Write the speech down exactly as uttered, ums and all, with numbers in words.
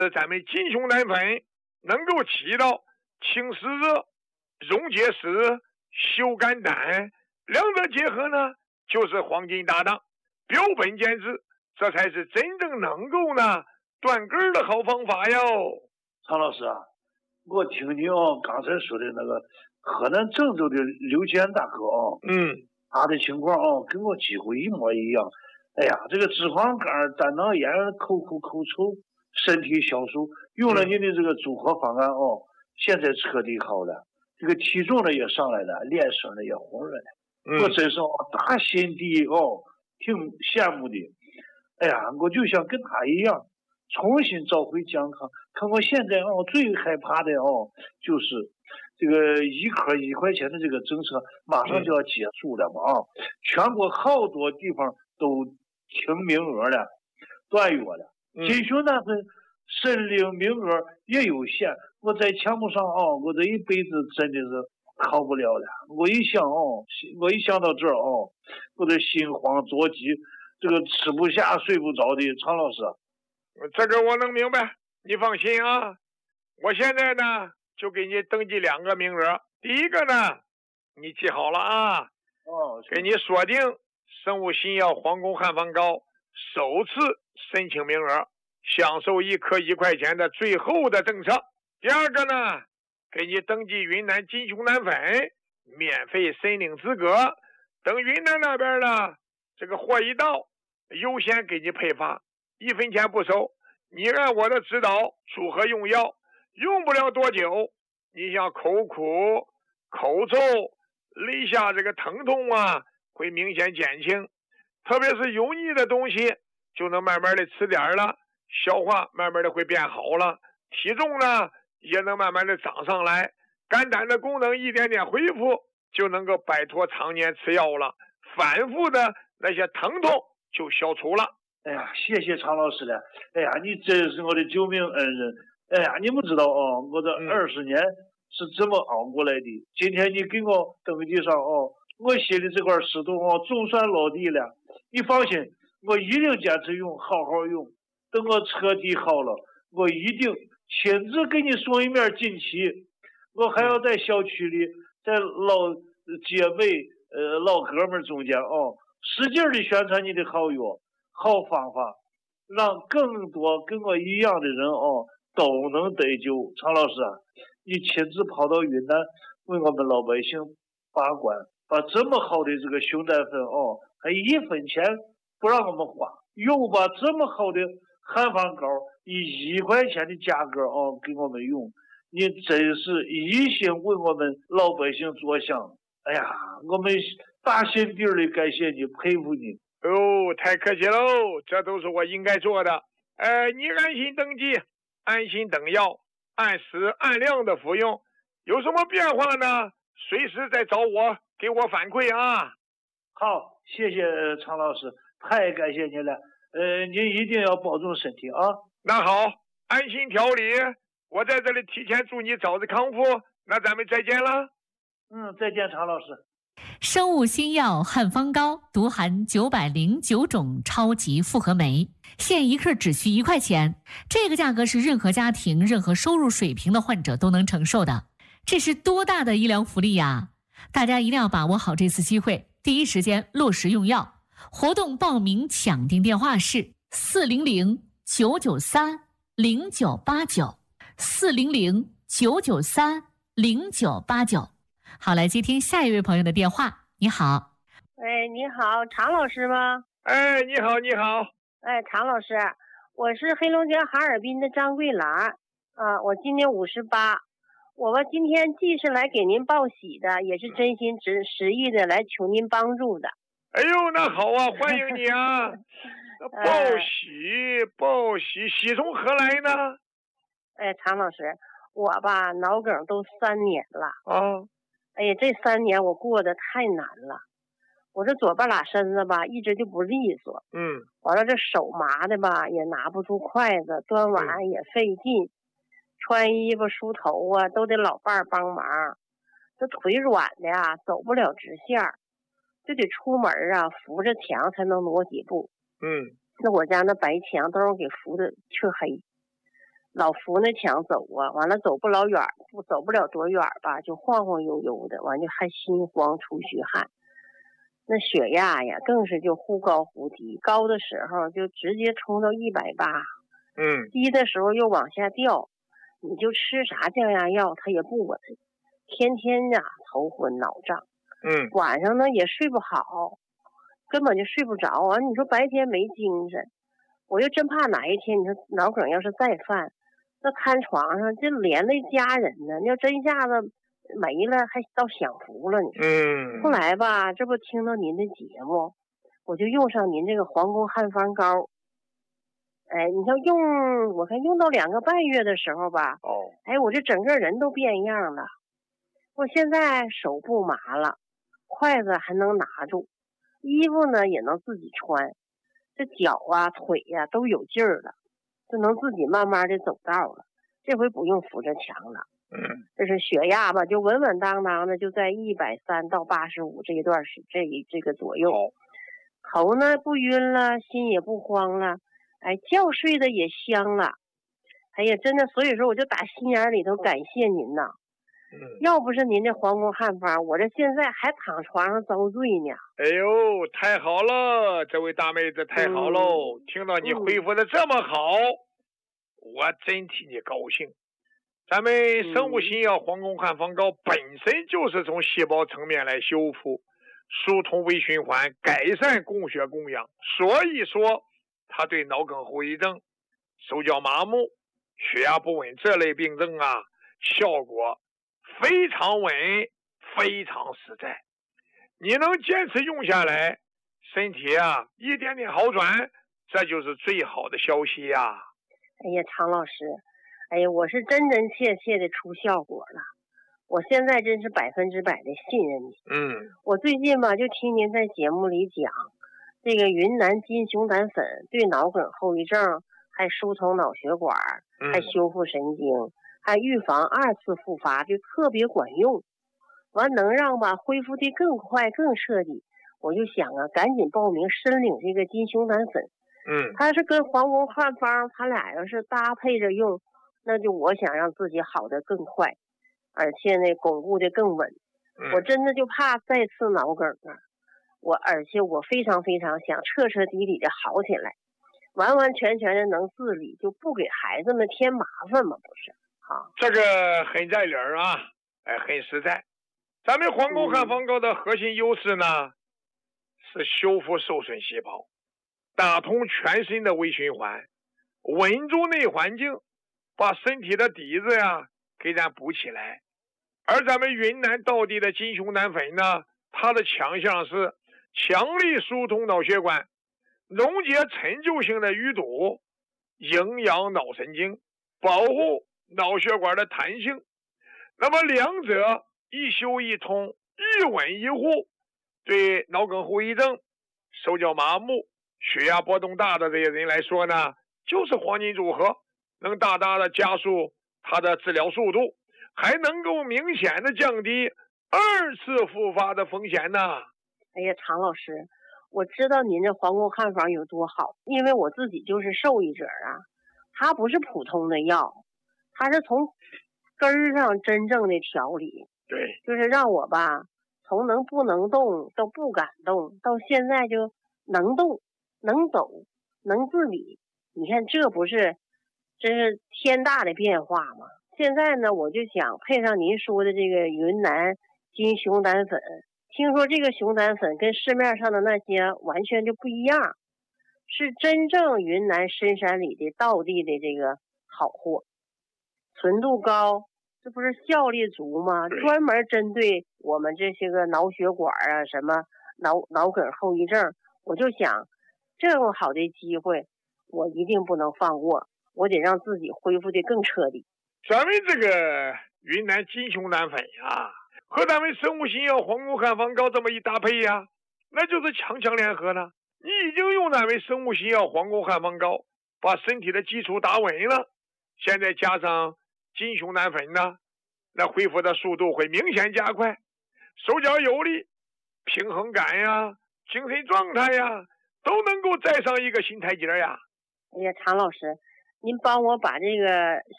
咱们金熊胆粉能够起到清湿热、溶结石、修肝胆，两者结合呢，就是黄金搭档，标本兼治，这才是真正能够呢断根的好方法哟。 常老师啊，我听你哦刚才说的那个河南郑州的刘健大哥哦， 嗯， 他的情况哦跟我几乎一模一样。哎呀，这个脂肪肝、胆囊炎、口苦口臭、身体消瘦，用了你的这个组合方案哦，现在彻底好了，这个体重呢也上来了，脸色呢也红润了。 嗯、 我真是哦打心底哦挺羡慕的。哎呀，我就想跟他一样，重新找回健康。可我现在哦最害怕的哦就是这个一颗一块钱的这个政策马上就要结束了嘛啊、嗯，全国好多地方都停名额了，断约了。金熊胆粉申领名额也有限，我在项目上哦，我这一辈子真的是好不了了。我一想哦，我一想到这儿哦，我的心慌着急，这个吃不下睡不着的。常老师， 这个我能明白，你放心啊。我现在呢就给你登记两个名额，第一个呢你记好了啊， 哦， 给你锁定生物新药皇宫汉方膏首次申请名额，享受一颗一块钱的最后的政策。第二个呢，给你登记云南金熊胆粉免费申领资格，等云南那边呢这个货一到，优先给你配发，一分钱不收。你按我的指导组合用药，用不了多久，你像口苦、口臭、肋下这个疼痛啊会明显减轻，特别是油腻的东西就能慢慢的吃点了，消化慢慢的会变好了，体重呢也能慢慢的涨上来，肝胆的功能一点点恢复，就能够摆脱常年吃药了，反复的那些疼痛就消除了。 哎呀，谢谢常老师了。哎呀，你真是我的救命恩人。哎呀，你们知道哦，我这二十年是怎么熬过来的。嗯、今天你给我登记上哦，我心里这块石头哦，总算落地了。你放心，我一定坚持用，好好用。等我彻底好了，我一定亲自给你送一面锦旗。我还要在小区里，在老姐妹、呃老哥们中间哦，使劲的宣传你的好药。好方法，让更多跟我一样的人哦都能得救。常老师啊，你亲自跑到云南为我们老百姓把关，把这么好的这个熊胆粉哦，还一分钱不让我们花，又把这么好的汉方膏以一块钱的价格哦给我们用，你真是一心为我们老百姓着想。哎呀，我们打心底里感谢你，佩服你。 哦，太客气喽，这都是我应该做的。呃，你安心登记，安心等药，按时按量的服用，有什么变化呢？随时再找我，给我反馈啊。 好，谢谢常老师，太感谢您了。呃，您一定要保重身体啊。 那好，安心调理，我在这里提前祝你早日康复。那咱们再见了。 嗯，再见，常老师。 生物新药汉方膏独含九百零九种超级复合酶，现一克只需一块钱，这个价格是任何家庭、任何收入水平的患者都能承受的，这是多大的医疗福利呀！大家一定要把握好这次机会，第一时间落实用药。活动报名抢订电话是四零零九九三零九八九，四零零九九三零九八九。好，来接听下一位朋友的电话。你好， 哎，你好，常老师吗？ 哎，你好，你好。 哎，常老师，我是黑龙江哈尔滨的张桂兰啊，我今年五十八。我们今天既是来给您报喜的，也是真心实实意的来求您帮助的。 哎呦，那好啊，欢迎你啊！报喜报喜，喜从何来呢？ 哎，常老师，我吧脑梗都三年了啊。 哎呀，这三年我过得太难了，我这左半拉身子吧，一直就不利索。 嗯。 完了，这手麻的吧，也拿不住筷子，端碗也费劲，嗯、穿衣服、梳头啊，都得老伴儿帮忙。这腿软的呀，走不了直线，就得出门啊，扶着墙才能挪几步。 嗯。 那我家那白墙都让我给扶的黢黑。 老扶那墙走啊，完了走不老远，不走不了多远吧，就晃晃悠悠的，完就还心慌出虚汗。那血压呀，更是就忽高忽低，高的时候就直接冲到一百八， 嗯， 低的时候又往下掉。你就吃啥降压药，它也不稳，天天呀头昏脑胀， 嗯， 晚上呢也睡不好，根本就睡不着。完，你说白天没精神，我就真怕哪一天你说脑梗要是再犯，那瘫床上就连累家人呢。你要真一下子没了，还到享福了你。 嗯， 后来吧，这不听到您的节目，我就用上您这个皇宫汉方膏。哎，你像用，我看用到两个半月的时候吧， 哦， 哎，我这整个人都变样了。我现在手不麻了，筷子还能拿住，衣服呢也能自己穿，这脚啊腿呀、啊、都有劲儿了，就能自己慢慢的走道了。这回不用扶着墙了。 嗯， 这是血压吧，就稳稳当当的就在一百三到八十五这一段时这一这个左右。头呢不晕了，心也不慌了。哎，觉睡的也香了，哎呀，真的，所以说我就打心眼里头感谢您呐。 嗯， 要不是您这皇宫汉方，我这现在还躺床上遭罪呢。 哎呦，太好了，这位大妹子太好喽！ 嗯、 听到你恢复的这么好，嗯、我真替你高兴。咱们生物新药皇宫汉方膏本身就是从细胞层面来修复、疏通微循环、改善供血供氧，所以说。它对脑梗后遗症、手脚麻木、血压不稳这类病症啊，效果非常稳，非常实在。你能坚持用下来，身体啊一点点好转，这就是最好的消息呀、啊。 哎呀，常老师，哎呀，我是真真切切的出效果了，我现在真是百分之百的信任你。 嗯， 我最近吧就听您在节目里讲。这个云南金熊胆粉对脑梗后遗症还疏通脑血管，还修复神经，还预防二次复发，就特别管用。完能让吧恢复的更快更彻底。我就想啊，赶紧报名申领这个金熊胆粉。 嗯， 它是跟皇宫汉方，它俩要是搭配着用，那就我想让自己好的更快，而且呢巩固的更稳。 嗯、 我真的就怕再次脑梗啊。我而且我非常非常想彻彻底底的好起来，完完全全的能自理，就不给孩子们添麻烦嘛，不是？啊， 这个很在理儿啊，哎，很实在。咱们皇宫汉方膏的核心优势呢，嗯、是修复受损细胞，打通全身的微循环，稳住内环境，把身体的底子呀给咱补起来。而咱们云南道地的金熊胆粉呢，它的强项是强力疏通脑血管，溶解陈旧性的淤堵，营养脑神经，保护脑血管的弹性。那么两者一修一通，一稳一护，对脑梗后遗症、手脚麻木、血压波动大的这些人来说呢，就是黄金组合，能大大的加速它的治疗速度，还能够明显的降低二次复发的风险呢。 哎呀，常老师，我知道您这皇宫汉方有多好，因为我自己就是受益者啊。它不是普通的药，它是从根儿上真正的调理。 对， 就是让我吧，从能不能动到不敢动，到现在就能动、能走、能自理。你看，这不是真是天大的变化吗？现在呢，我就想配上您说的这个云南金熊胆粉。听说这个熊胆粉跟市面上的那些完全就不一样，是真正云南深山里的道地的这个好货，纯度高，这不是效力足吗？专门针对我们这些个脑血管啊，什么脑脑梗后遗症，我就想这么好的机会，我一定不能放过，我得让自己恢复的更彻底。 咱们这个云南金熊胆粉呀，和咱们生物新药皇宫汉方膏这么一搭配呀，那就是强强联合了。你已经用咱们生物新药皇宫汉方膏把身体的基础打稳了，现在加上金熊胆粉呢，那恢复的速度会明显加快，手脚有力，平衡感呀，精神状态呀，都能够再上一个新台阶呀。 哎呀，常老师， 您帮我把这个